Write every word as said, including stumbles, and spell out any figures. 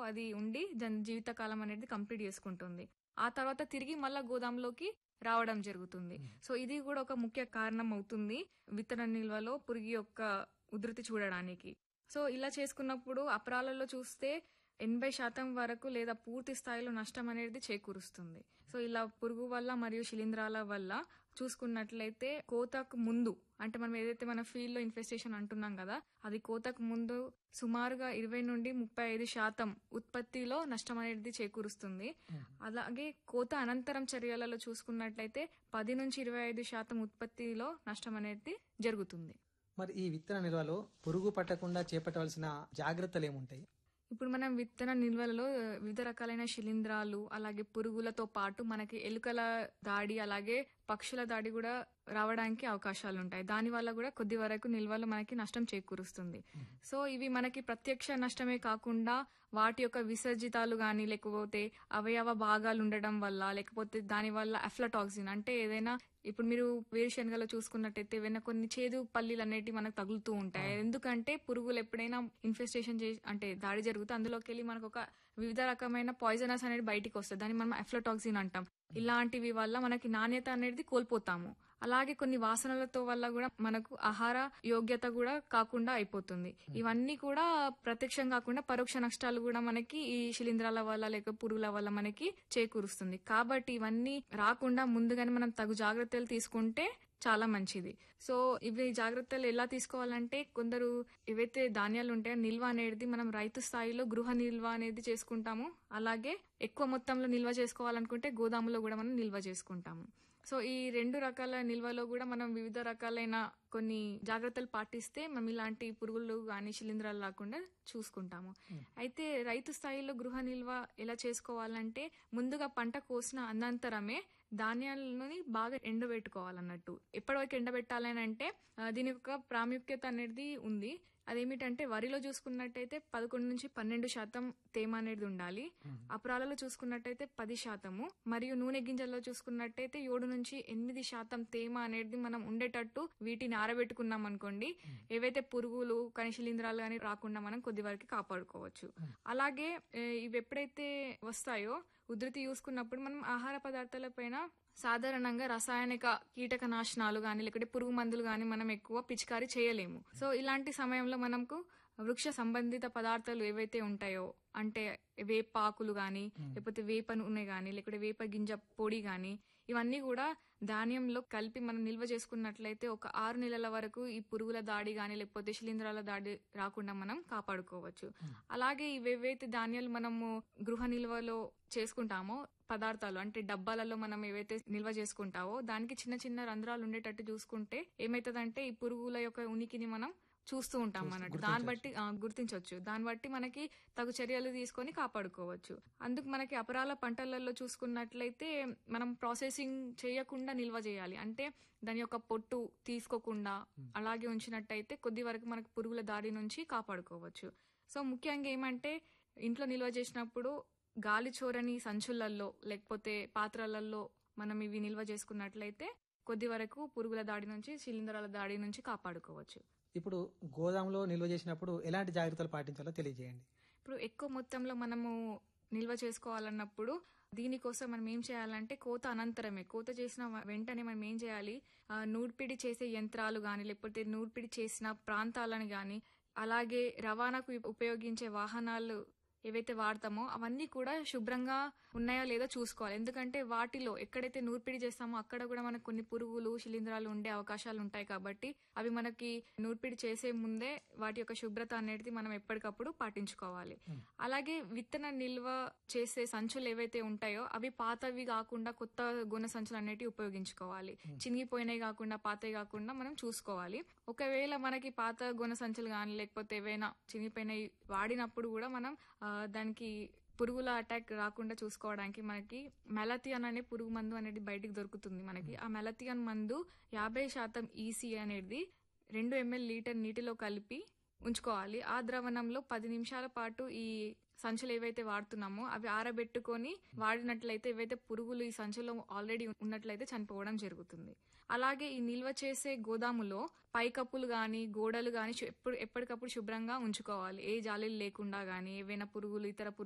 అది ఉండి దాని జీవితకాలం అనేది కంప్లీట్ చేసుకుంటుంది. ఆ తర్వాత తిరిగి మళ్ళా గోదాంలోకి రావడం జరుగుతుంది. సో ఇది కూడా ఒక ముఖ్య కారణం అవుతుంది విత్తన నిల్వలో పురుగు యొక్క ఉధృతి చూడడానికి. సో ఇలా చేసుకున్నప్పుడు అపరాలలో చూస్తే ఎనభై శాతం వరకు లేదా పూర్తి స్థాయిలో నష్టం అనేది చేకూరుస్తుంది. సో ఇలా పురుగు వల్ల మరియు శిలీంధ్రాల వల్ల చూసుకున్నట్లయితే కోతకు ముందు, అంటే మనం ఏదైతే మన ఫీల్డ్ లో ఇన్ఫెస్టేషన్ అంటున్నాం కదా, అది కోతకు ముందు సుమారుగా ఇరవై నుండి ముప్పై ఐదు శాతం ఉత్పత్తిలో నష్టం అనేది చేకూరుస్తుంది. అలాగే కోత అనంతరం చర్యలలో చూసుకున్నట్లయితే పది నుంచి ఇరవై ఐదు శాతం ఉత్పత్తిలో నష్టం అనేది జరుగుతుంది. మరి ఈ విత్తన నిల్వలో పురుగు పట్టకుండా చేపట్టవలసిన జాగ్రత్తలు ఏముంటాయి? ఇప్పుడు మనం విత్తన నిల్వలలో వివిధ రకాలైన శిలీంధ్రాలు అలాగే పురుగులతో పాటు మనకి ఎలుకల దాడి అలాగే పక్షుల దాడి కూడా రావడానికి అవకాశాలు ఉంటాయి. దాని వల్ల కూడా కొద్ది వరకు నిల్వలు మనకి నష్టం చేకూరుస్తుంది. సో ఇవి మనకి ప్రత్యక్ష నష్టమే కాకుండా వాటి యొక్క విసర్జితాలు గాని లేకపోతే అవయవ భాగాలు ఉండడం వల్ల లేకపోతే దాని వల్ల అఫ్లటాక్సిన్ అంటే ఏదైనా ఇప్పుడు మీరు వేరుశనగలో చూసుకున్నట్టయితే ఏవైనా కొన్ని చేదు పల్లీలు అనేవి మనకు తగులుతూ ఉంటాయి. ఎందుకంటే పురుగులు ఎప్పుడైనా ఇన్ఫెస్టేషన్ చేసి అంటే దాడి జరిగితే అందులోకి వెళ్ళి మనకు ఒక వివిధ రకమైన పాయిజనస్ అనేది బయటికి వస్తుంది. దాన్ని మనం అఫ్లటాక్సిన్ అంటాం. ఇలాంటివి వల్ల మనకి నాణ్యత అనేది కోల్పోతాము. అలాగే కొన్ని వాసనలతో వల్ల కూడా మనకు ఆహార యోగ్యత కూడా కాకుండా అయిపోతుంది. ఇవన్నీ కూడా ప్రత్యక్షం కాకుండా పరోక్ష నష్టాలు కూడా మనకి ఈ శిలీంధ్రాల వల్ల లేక పురుగుల వల్ల మనకి చేకూరుస్తుంది. కాబట్టి ఇవన్నీ రాకుండా ముందుగానే మనం తగు జాగ్రత్తలు తీసుకుంటే చాలా మంచిది. సో ఇవి జాగ్రత్తలు ఎలా తీసుకోవాలంటే కొందరు ఏవైతే ధాన్యాలు ఉంటాయో నిల్వ అనేది మనం రైతు స్థాయిలో గృహ నిల్వ అనేది చేసుకుంటాము. అలాగే ఎక్కువ మొత్తంలో నిల్వ చేసుకోవాలనుకుంటే గోదాములో కూడా మనం నిల్వ చేసుకుంటాము. సో ఈ రెండు రకాల నిల్వలో కూడా మనం వివిధ రకాలైన కొన్ని జాగ్రత్తలు పాటిస్తే మనం ఇలాంటి పురుగులు గాని శిలీంధ్రాలు రాకుండా చూసుకుంటాము. అయితే రైతు స్థాయిలో గృహ నిల్వ ఎలా చేసుకోవాలంటే ముందుగా పంట కోసిన అనంతరమే ధాన్యాలని బాగా ఎండబెట్టుకోవాలన్నట్టు. ఎప్పటివరకు ఎండబెట్టాలని అంటే దీని యొక్క ప్రాముఖ్యత అనేది ఉంది. అదేమిటంటే వరిలో చూసుకున్నట్టయితే పదకొండు నుంచి పన్నెండు శాతం తేమ అనేది ఉండాలి. అపరాలలో చూసుకున్నట్టయితే పది శాతము మరియు నూనె గింజల్లో చూసుకున్నట్టయితే ఏడు నుంచి ఎనిమిది శాతం తేమ అనేది మనం ఉండేటట్టు వీటిని ఆరబెట్టుకున్నాం అనుకోండి, ఏవైతే పురుగులు కానీ శిలీంధ్రాలు కానీ రాకుండా మనం కొద్ది వరకు కాపాడుకోవచ్చు. అలాగే ఇవి ఎప్పుడైతే వస్తాయో ఉధృతి చూసుకున్నప్పుడు మనం ఆహార పదార్థాల పైన సాధారణంగా రసాయనిక కీటక నాశనాలు గాని లేకపోతే పురుగు మందులు గాని మనం ఎక్కువ పిచికారీ చేయలేము. సో ఇలాంటి సమయంలో మనకు వృక్ష సంబంధిత పదార్థాలు ఏవైతే ఉంటాయో అంటే వేపాకులు గాని లేకపోతే వేప నూనె గాని లేకపోతే వేప గింజ పొడి గాని ఇవన్నీ కూడా ధాన్యంలో కలిపి మనం నిల్వ చేసుకున్నట్లయితే ఒక ఆరు నెలల వరకు ఈ పురుగుల దాడి గాని లేకపోతే శిలీంధ్రాల దాడి రాకుండా మనం కాపాడుకోవచ్చు. అలాగే ఇవేవైతే ధాన్యాలు మనము గృహ నిల్వలో చేసుకుంటామో పదార్థాలు అంటే డబ్బాలలో మనం ఏవైతే నిల్వ చేసుకుంటావో దానికి చిన్న చిన్న రంధ్రాలు ఉండేటట్టు చూసుకుంటే ఏమైతుందంటే ఈ పురుగుల యొక్క ఉనికిని మనం చూస్తూ ఉంటాం అన్నట్టు. దాన్ని బట్టి గుర్తించవచ్చు. దాన్ని బట్టి మనకి తగు చర్యలు తీసుకొని కాపాడుకోవచ్చు. అందుకు మనకి అపరాల పంటలలో చూసుకున్నట్లయితే మనం ప్రాసెసింగ్ చేయకుండా నిల్వ చేయాలి. అంటే దాని యొక్క పొట్టు తీసుకోకుండా అలాగే ఉంచినట్టయితే కొద్ది వరకు మనకు పురుగుల దాడి నుంచి కాపాడుకోవచ్చు. సో ముఖ్యంగా ఏమంటే ఇంట్లో నిల్వ చేసినప్పుడు గాలి చోరని సంచులలో లేకపోతే పాత్రలలో మనం ఇవి నిల్వ చేసుకున్నట్లయితే కొద్ది వరకు పురుగుల దాడి నుంచి శిలీంధ్రాల దాడి నుంచి కాపాడుకోవచ్చు. ఇప్పుడు గోదాంలో నిల్వ చేసినప్పుడు ఎలాంటి జాగ్రత్తలు పాటించాలో తెలియజేయండి. ఇప్పుడు ఎక్కువ మొత్తంలో మనము నిల్వ చేసుకోవాలన్నప్పుడు దీనికోసం మనం ఏం చేయాలంటే కోత అనంతరమే కోత చేసిన వెంటనే మనం ఏం చేయాలి, నూర్పిడి చేసే యంత్రాలు గాని లేకపోతే నూర్పిడి చేసిన ప్రాంతాలను గాని అలాగే రవాణాకు ఉపయోగించే వాహనాలు ఏవైతే వాడతామో అవన్నీ కూడా శుభ్రంగా ఉన్నాయో లేదో చూసుకోవాలి. ఎందుకంటే వాటిలో ఎక్కడైతే నూర్పిడి చేస్తామో అక్కడ కూడా మనకు కొన్ని పురుగులు శిలీంధ్రాలు ఉండే అవకాశాలు ఉంటాయి. కాబట్టి అవి మనకి నూర్పిడి చేసే ముందే వాటి యొక్క శుభ్రత అనేది మనం ఎప్పటికప్పుడు పాటించుకోవాలి. అలాగే విత్తన నిల్వ చేసే సంచులు ఏవైతే ఉంటాయో అవి పాతవి కాకుండా కొత్త గోనె సంచులు అనేటివి ఉపయోగించుకోవాలి. చినిగిపోయినవి కాకుండా పాతవి కాకుండా మనం చూసుకోవాలి. ఒకవేళ మనకి పాత గోనె సంచులు కానీ లేకపోతే ఏవైనా చినిగిపోయినవి వాడినప్పుడు కూడా మనం దానికి పురుగుల అటాక్ రాకుండా చూసుకోవడానికి మనకి మెలథియన్ అనే పురుగు మందు అనేది బయటికి దొరుకుతుంది. మనకి ఆ మెలథియన్ మందు యాభై శాతం ఈసీ అనేది రెండు ఎంఎల్ లీటర్ నీటిలో కలిపి ఉంచుకోవాలి. ఆ ద్రవణంలో పది నిమిషాల పాటు ఈ సంచులు ఏవైతే వాడుతున్నామో అవి ఆరబెట్టుకొని వాడినట్లయితే ఏవైతే పురుగులు ఈ సంచులో ఆల్రెడీ ఉన్నట్లయితే చనిపోవడం జరుగుతుంది. అలాగే ఈ నిల్వ చేసే గోదాములో పైకప్పులు గాని గోడలు గాని ఎప్పుడు ఎప్పటికప్పుడు శుభ్రంగా ఉంచుకోవాలి. ఏ జాలీలు లేకుండా గానీ ఏవైనా పురుగులు ఇతర